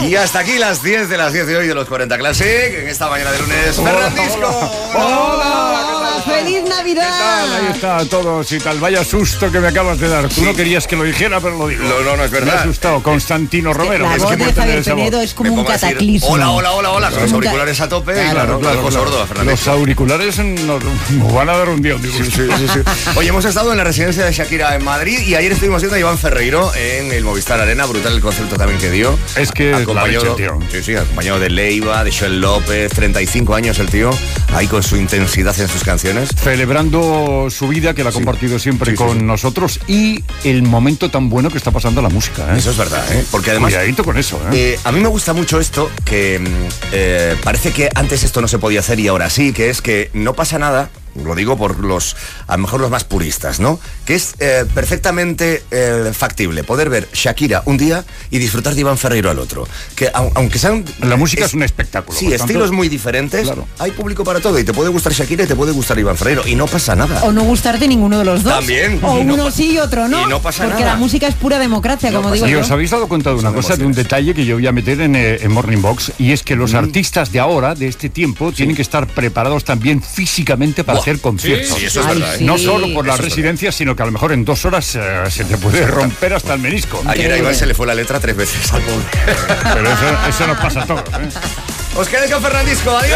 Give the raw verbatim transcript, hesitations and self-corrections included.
Y hasta aquí las diez de las diez de hoy de los cuarenta Classic. En esta mañana de lunes, Ferrandisco. ¡Hola! ¡Feliz Navidad! ¿Qué tal? Ahí está a todos y tal. Vaya susto que me acabas de dar. Tú Sí. no querías que lo dijera, pero lo digo. No, no, no es verdad. Me ha asustado. Constantino Romero. La Es voz que de por tener Javier esa voz. Penedo es como Me un pongo a decir, cataclismo. hola, hola, hola, hola, con los Como un ca- auriculares a tope. Claro, y claro, Claro, dejo claro. sordo a Fernández. Los auriculares nos, nos van a dar un día un disgusto. Sí, sí, sí. Oye, hemos estado en la residencia de Shakira en Madrid y ayer estuvimos viendo a Iván Ferreiro en el Movistar Arena. Brutal el concepto también que dio. Es que acompañado, la leche, tío. sí, sí, acompañado de Leiva, de Joel López, treinta y cinco años el tío, ahí con su intensidad en sus canciones. Celebrando su vida, que la ha Sí. compartido siempre Sí, sí, con sí. nosotros, y el momento tan bueno que está pasando la música, ¿eh? Eso es verdad, ¿eh? Porque además... Cuidadito con eso, ¿eh? Eh, a mí me gusta mucho esto, que mm, eh, parece que antes esto no se podía hacer y ahora sí, que es que no pasa nada, lo digo por los, a lo mejor los más puristas, ¿no? Que es eh, perfectamente eh, factible poder ver Shakira un día y disfrutar de Iván Ferreiro al otro. Que au- aunque sean... La música es un espectáculo. Sí, por tanto, estilos muy diferentes, Claro. hay público para todo y te puede gustar Shakira y te puede gustar Iván Ferreiro y no pasa nada. O no gustarte ninguno de los dos. También. O Y no uno pa- sí y otro no. y no pasa Porque nada. la música es pura democracia, No como pasa digo ¿Y yo. os habéis dado cuenta de una Son cosa, de un emociones. detalle que yo voy a meter en, eh, en Morning Box? Y es que los artistas de ahora, de este tiempo, tienen que estar preparados también físicamente para Buah. hacer conciertos. Sí, eso es Ay, verdad, ¿eh? sí. No solo por las Eso es residencias, sino que a lo mejor en dos horas eh, se te puede romper hasta el menisco. Ayer a Increíble. Iván se le fue la letra tres veces al pobre. Pero eso, eso nos pasa a todos, ¿eh? Os quedáis con Ferrandisco, adiós.